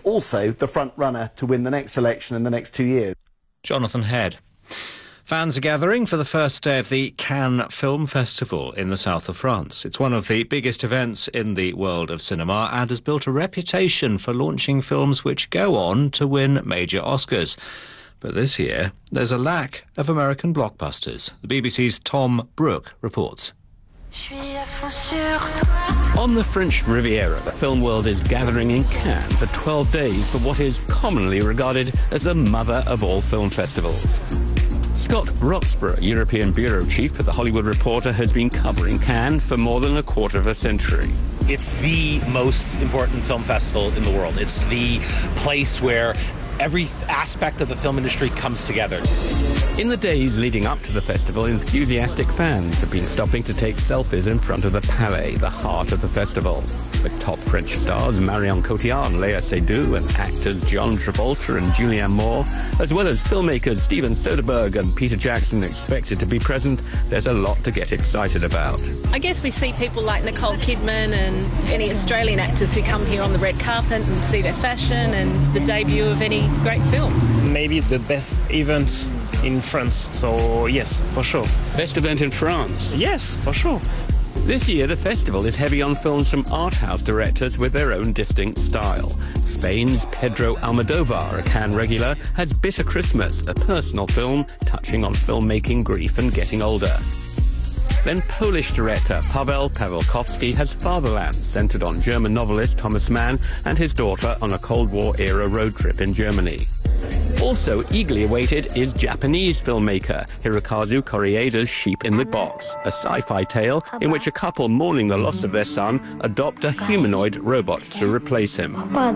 also the front runner to win the next election in the next 2 years. Jonathan Head. Fans are gathering for the first day of the Cannes Film Festival in the south of France. It's one of the biggest events in the world of cinema and has built a reputation for launching films which go on to win major Oscars. But this year, there's a lack of American blockbusters. The BBC's Tom Brooke reports. On the French Riviera, the film world is gathering in Cannes for 12 days for what is commonly regarded as the mother of all film festivals. Scott Roxburgh, European bureau chief for The Hollywood Reporter, has been covering Cannes for more than a quarter of a century. It's the most important film festival in the world. It's the place where every aspect of the film industry comes together. In the days leading up to the festival, enthusiastic fans have been stopping to take selfies in front of the Palais, the heart of the festival. With top French stars Marion Cotillard and Léa Seydoux and actors John Travolta and Julianne Moore, as well as filmmakers Steven Soderbergh and Peter Jackson expected to be present, there's a lot to get excited about. I guess we see people like Nicole Kidman and any Australian actors who come here on the red carpet and see their fashion and the debut of any great film. Maybe the best event in France, so yes, for sure. Best event in France? Yes, for sure. This year, the festival is heavy on films from art house directors with their own distinct style. Spain's Pedro Almodovar, a Cannes regular, has Bitter Christmas, a personal film touching on filmmaking, grief and getting older. Then Polish director Paweł Pawlikowski has Fatherland, centred on German novelist Thomas Mann and his daughter on a Cold War-era road trip in Germany. Also eagerly awaited is Japanese filmmaker Hirokazu Koreeda's Sheep in the Box, a sci-fi tale in which a couple mourning the loss of their son adopt a humanoid robot to replace him.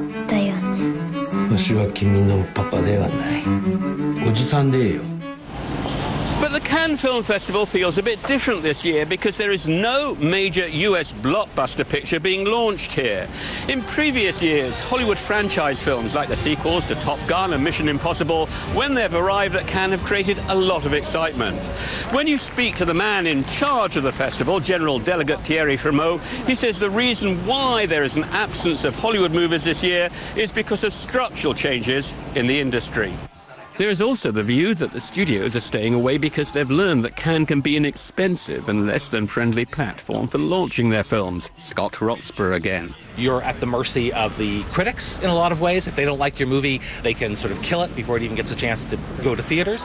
But the Cannes Film Festival feels a bit different this year because there is no major US blockbuster picture being launched here. In previous years, Hollywood franchise films like the sequels to Top Gun and Mission Impossible, when they've arrived at Cannes, have created a lot of excitement. When you speak to the man in charge of the festival, General Delegate Thierry Frémaux, he says the reason why there is an absence of Hollywood movies this year is because of structural changes in the industry. There is also the view that the studios are staying away because they've learned that Cannes can be an expensive and less than friendly platform for launching their films. Scott Roxburgh again. You're at the mercy of the critics in a lot of ways. If they don't like your movie, they can sort of kill it before it even gets a chance to go to theaters.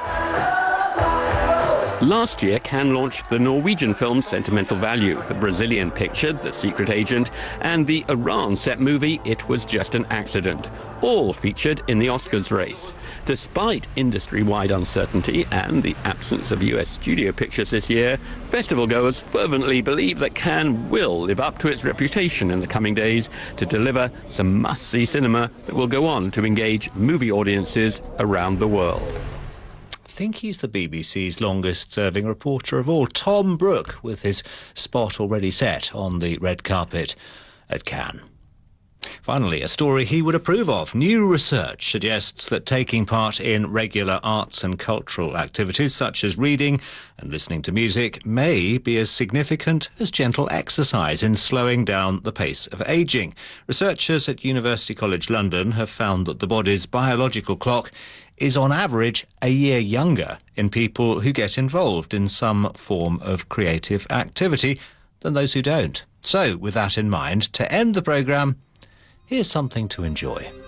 Last year, Cannes launched the Norwegian film Sentimental Value, the Brazilian picture The Secret Agent, and the Iran-set movie It Was Just an Accident, all featured in the Oscars race. Despite industry-wide uncertainty and the absence of US studio pictures this year, festival-goers fervently believe that Cannes will live up to its reputation in the coming days to deliver some must-see cinema that will go on to engage movie audiences around the world. I think he's the BBC's longest-serving reporter of all, Tom Brooke, with his spot already set on the red carpet at Cannes. Finally, a story he would approve of. New research suggests that taking part in regular arts and cultural activities such as reading and listening to music may be as significant as gentle exercise in slowing down the pace of ageing. Researchers at University College London have found that the body's biological clock is on average a year younger in people who get involved in some form of creative activity than those who don't. So, with that in mind, to end the programme, here's something to enjoy.